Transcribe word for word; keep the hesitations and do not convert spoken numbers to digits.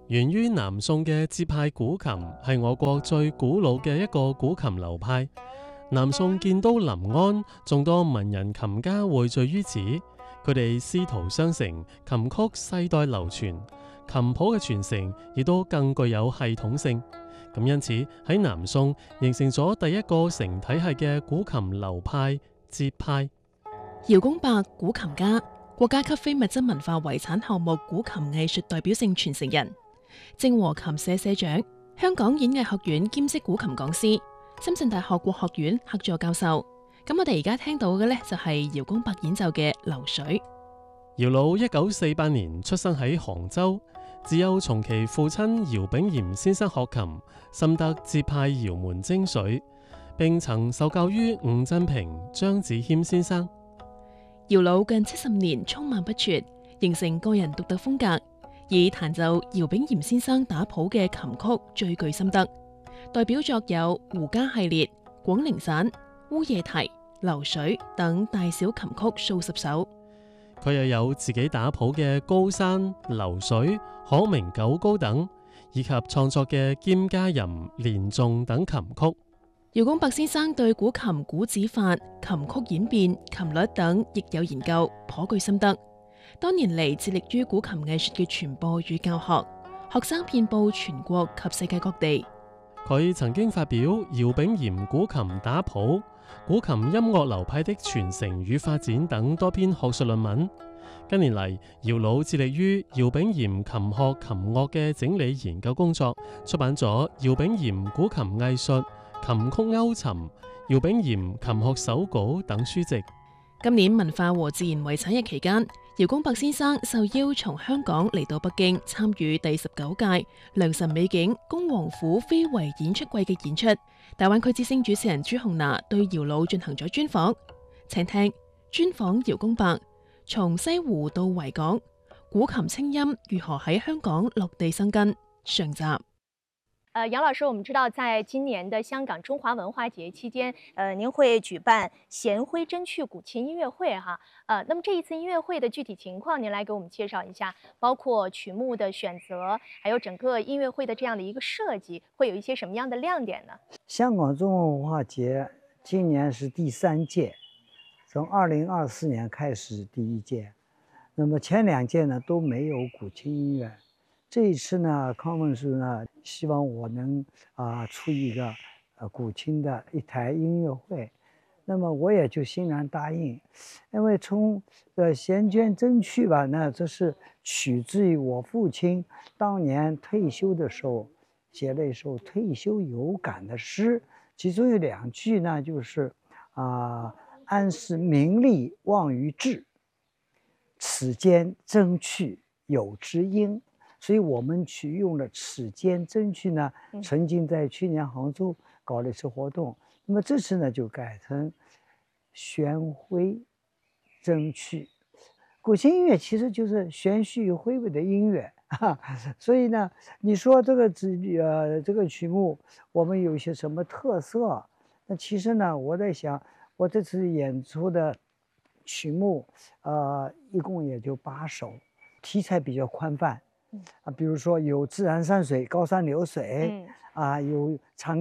源於南宋嘅節派古琴係我國最古老嘅一個古琴流派。南宋建都臨安，眾多文人琴家匯聚於此，佢哋師徒相承，琴曲世代流傳，琴譜嘅傳承亦都更具有系統性。咁因此喺南宋形成咗第一個成體系嘅古琴流派節派。 姚公伯古琴家，國家級非物質文化遺產項目古琴藝術代表性傳承人，正和琴社社長，香港演藝學院兼職古琴講師，深圳大學國學院客座教授。咁我哋而家聽到嘅呢，就係姚公伯演奏嘅流水。 姚老一九四八年出生喺杭州，自幼從其父親姚炳炎先生學琴，深得節派姚門精髓，並曾受教於伍振平、張子謙先生。 姚老近七十年聰孟不輟，形成個人獨特風格，以彈奏姚炳炎先生打譜嘅琴曲最具心得。代表作有胡笳系列、廣陵散、烏夜啼、流水等大小琴曲數十首。 佢又有自己打譜嘅高山、流水、可明九高等，以及創作嘅兼嘉吟、連頌等琴曲。 姚公伯先生對古琴古指法、琴曲演變、琴律等亦有研究，頗具心得。多年嚟致力於古琴藝術嘅傳播與教學，學生遍佈全國及世界各地。 佢曾經發表《姚炳炎古琴打譜》、古琴音樂流派的傳承與發展等多篇學術論文。近年嚟，姚老致力於姚炳炎琴學琴樂嘅整理研究工作，出版咗《姚炳炎古琴藝術》、琴曲勾尋、姚炳炎琴學手稿等書籍。 今年文化和自然遺產日期間，姚公伯先生受邀從香港嚟到北京參與第十九屆良辰美景恭王府非遺演出季嘅演出。大灣區之聲主持人朱紅娜對姚老進行咗專訪，請聽專訪姚公伯，從西湖到維港，古琴清音如何喺香港落地生根上集。 呃，杨老师，我们知道，在今年的香港中华文化节期间，呃，您会举办贤徽真趣古琴音乐会哈。呃，那么这一次音乐会的具体情况，您来给我们介绍一下，包括曲目的选择，还有整个音乐会的这样的一个设计，会有一些什么样的亮点呢？ 香港中华文化节今年是第三届，从二零二四年开始第一届，那么前两届呢都没有古琴音乐。这一次呢，康文署呢希望我能啊、呃、出一个呃古琴的一台音乐会，那么我也就欣然答应，因为从呃弦捐真趣吧，那这是取自于我父亲当年退休的时候写了一首退休有感的诗，其中有两句呢就是啊、呃、安是名利忘于志，此间真趣有知音。所以我们取用了此间真趣呢，曾经在去年杭州搞了一次活动，那么这次呢就改成玄徽真趣。古琴音乐其实就是玄虚恢恢的音乐啊，所以呢，你说这个呃这个曲目我们有些什么特色？那其实呢，我在想，我这次演出的曲目，呃，一共也就八首，题材比较宽泛。啊，比如说有自然山水、高山流水，嗯、啊，有长